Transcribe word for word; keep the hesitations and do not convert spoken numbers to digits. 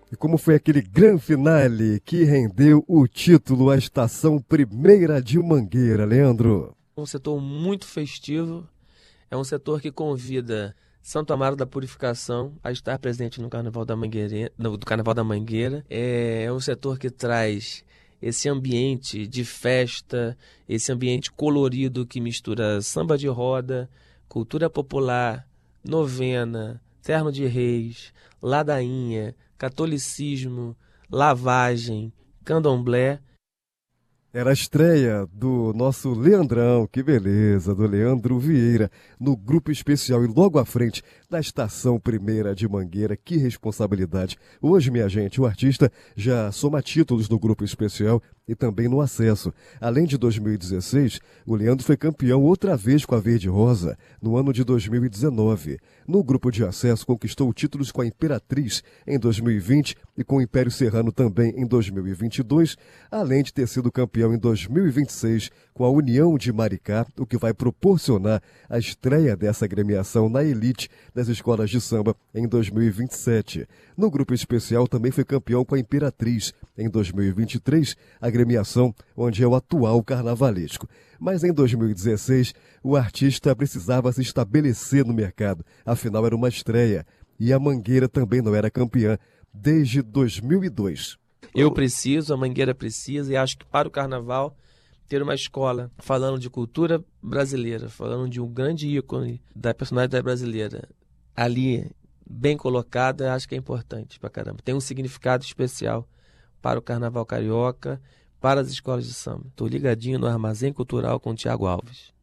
E como foi aquele grande finale que rendeu o título à Estação Primeira de Mangueira, Leandro? Um setor muito festivo, é um setor que convida Santo Amaro da Purificação a estar presente no Carnaval da Mangueira, no, do Carnaval da Mangueira. É, é um setor que traz esse ambiente de festa, esse ambiente colorido que mistura samba de roda, cultura popular, novena, terno de reis, ladainha, catolicismo, lavagem, candomblé. Era a estreia do nosso Leandrão, que beleza, do Leandro Vieira, no grupo especial e logo à frente da Estação Primeira de Mangueira. Que responsabilidade. Hoje, minha gente, o artista já soma títulos no grupo especial e também no acesso. Além de dois mil e dezesseis, o Leandro foi campeão outra vez com a Verde Rosa, no ano de dois mil e dezenove. No grupo de acesso, conquistou títulos com a Imperatriz em dois mil e vinte e com o Império Serrano também em dois mil e vinte e dois, além de ter sido campeão em dois mil e vinte e seis com a União de Maricá, o que vai proporcionar a estreia dessa agremiação na elite das escolas de samba em dois mil e vinte e sete. No grupo especial também foi campeão com a Imperatriz em dois mil e vinte e três, agremiação onde é o atual carnavalesco. Mas em dois mil e dezesseis, o artista precisava se estabelecer no mercado, afinal era uma estreia, e a Mangueira também não era campeã desde dois mil e dois. Eu preciso, a Mangueira precisa, e acho que para o Carnaval ter uma escola falando de cultura brasileira, falando de um grande ícone da personalidade brasileira, ali, bem colocada, acho que é importante pra caramba. Tem um significado especial para o Carnaval Carioca, para as escolas de samba. Estou ligadinho no Armazém Cultural com o Tiago Alves.